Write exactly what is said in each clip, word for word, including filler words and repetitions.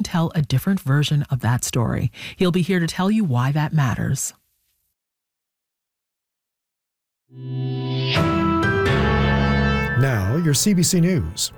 tell a different version of that story. He'll be here to tell you why that matters. Now, your C B C News.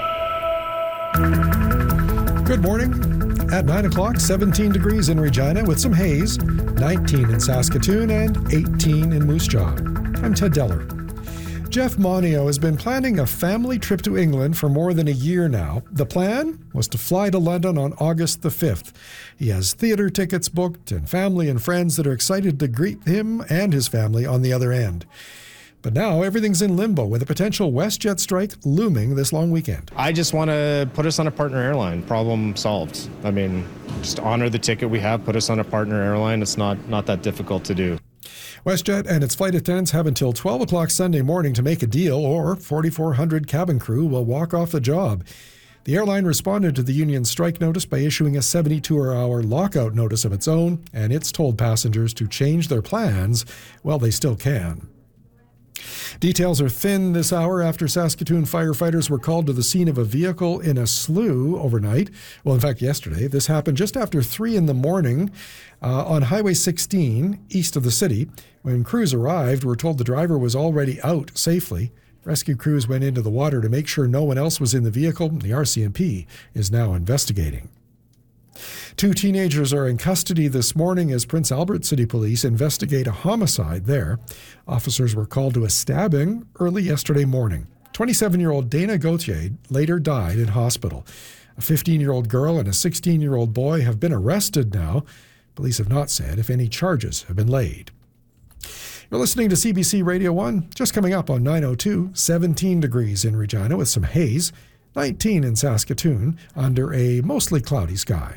Good morning. At nine o'clock, seventeen degrees in Regina with some haze, nineteen in Saskatoon, and eighteen in Moose Jaw. I'm Ted Deller. Jeff Monio has been planning a family trip to England for more than a year now. The plan was to fly to London on August the fifth. He has theatre tickets booked and family and friends that are excited to greet him and his family on the other end. But now everything's in limbo with a potential WestJet strike looming this long weekend. I just want to put us on a partner airline. Problem solved. I mean, just honor the ticket we have, put us on a partner airline. It's not, not that difficult to do. WestJet and its flight attendants have until twelve o'clock Sunday morning to make a deal, or forty-four hundred cabin crew will walk off the job. The airline responded to the union's strike notice by issuing a seventy-two hour lockout notice of its own, and it's told passengers to change their plans while they still can. Details are thin this hour after Saskatoon firefighters were called to the scene of a vehicle in a slough overnight. Well, in fact, yesterday. This happened just after three in the morning uh, on Highway sixteen, east of the city. When crews arrived, we're told the driver was already out safely. Rescue crews went into the water to make sure no one else was in the vehicle. The R C M P is now investigating. Two teenagers are in custody this morning as Prince Albert City Police investigate a homicide there. Officers were called to a stabbing early yesterday morning. twenty-seven-year-old Dana Gauthier later died in hospital. A fifteen-year-old girl and a sixteen-year-old boy have been arrested now. Police have not said if any charges have been laid. You're listening to C B C Radio one. Just coming up on nine oh two, seventeen degrees in Regina with some haze, nineteen in Saskatoon under a mostly cloudy sky.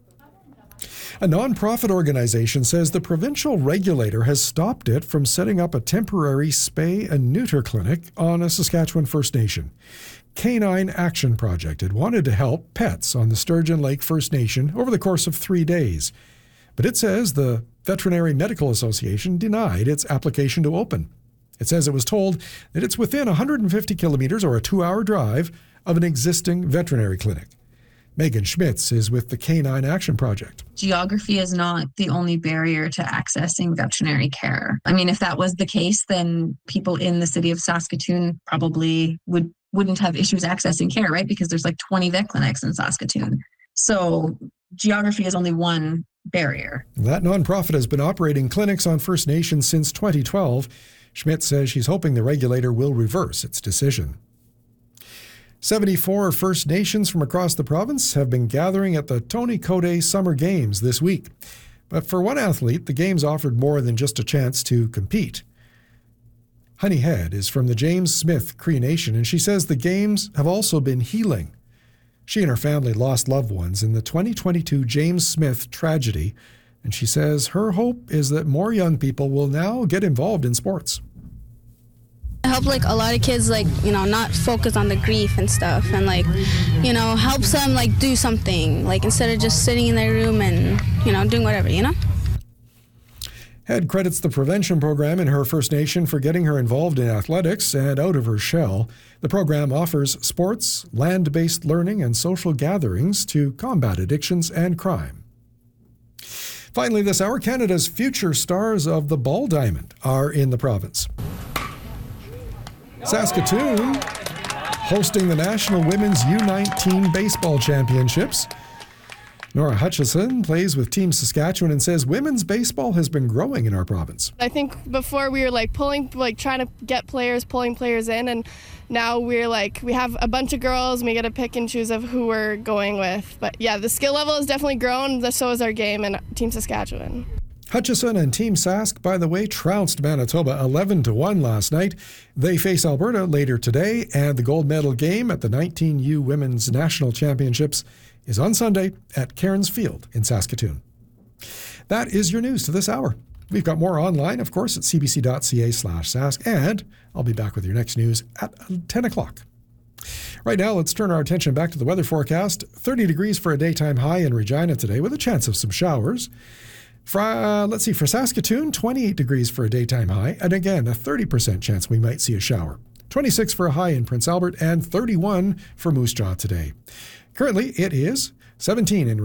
A nonprofit organization says the provincial regulator has stopped it from setting up a temporary spay and neuter clinic on a Saskatchewan First Nation. Canine Action Project had wanted to help pets on the Sturgeon Lake First Nation over the course of three days. But it says the Veterinary Medical Association denied its application to open. It says it was told that it's within one hundred fifty kilometers or a two-hour drive of an existing veterinary clinic. Megan Schmitz is with the Canine Action Project. Geography is not the only barrier to accessing veterinary care. I mean, if that was the case, then people in the city of Saskatoon probably would, wouldn't have issues accessing care, right? Because there's like twenty vet clinics in Saskatoon. So geography is only one barrier. That nonprofit has been operating clinics on First Nations since twenty twelve. Schmitz says she's hoping the regulator will reverse its decision. seventy-four First Nations from across the province have been gathering at the Tony Coday Summer Games this week. But for one athlete, the Games offered more than just a chance to compete. Honey Head is from the James Smith Cree Nation, and she says the Games have also been healing. She and her family lost loved ones in the twenty twenty-two James Smith tragedy, and she says her hope is that more young people will now get involved in sports. Help like a lot of kids like, you know, not focus on the grief and stuff, and like, you know, helps them like do something, like instead of just sitting in their room and, you know, doing whatever, you know? Head credits the prevention program in her First Nation for getting her involved in athletics and out of her shell. The program offers sports, land-based learning, and social gatherings to combat addictions and crime. Finally this hour, Canada's future stars of the ball diamond are in the province. Saskatoon hosting the National Women's U nineteen Baseball Championships. Nora Hutchison plays with Team Saskatchewan and says women's baseball has been growing in our province. I think before we were like pulling, like trying to get players, pulling players in, and now we're like, we have a bunch of girls and we get to pick and choose of who we're going with. But yeah, the skill level has definitely grown, so has our game and Team Saskatchewan. Hutchison and Team Sask, by the way, trounced Manitoba eleven to one last night. They face Alberta later today, and the gold medal game at the nineteen U Women's National Championships is on Sunday at Cairns Field in Saskatoon. That is your news to this hour. We've got more online, of course, at cbc.ca slash sask, and I'll be back with your next news at ten o'clock. Right now, let's turn our attention back to the weather forecast. thirty degrees for a daytime high in Regina today with a chance of some showers. For, uh, let's see, for Saskatoon, twenty-eight degrees for a daytime high, and again, a thirty percent chance we might see a shower. twenty-six for a high in Prince Albert, and thirty-one for Moose Jaw today. Currently, it is seventeen in